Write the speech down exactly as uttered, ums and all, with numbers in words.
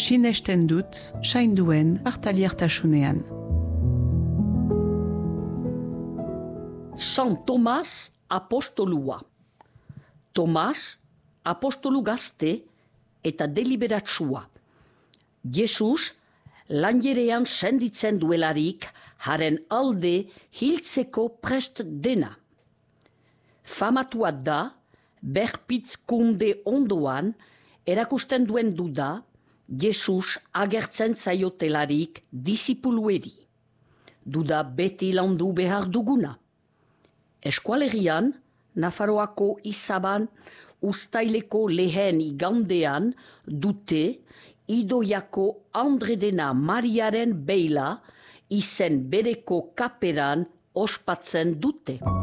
sinesten dut, sainduen hartaliertasunean. San Tomas apostolua. Tomas apostolu gazte eta deliberatsua. Jesus lanjerean senditzen duelarik haren alde hiltzeko prest dena. Famatua da, berpitzkunde ondoan erakusten duen duda, Jesus agertzen zaiotelarik disipulueri. Duda beti landu behar duguna. Eskualerian, Nafarroako izaban ustaileko lehen igandean dute Idoiako Andredena Mariaren beila izen bereko kaperan ospatzen dute.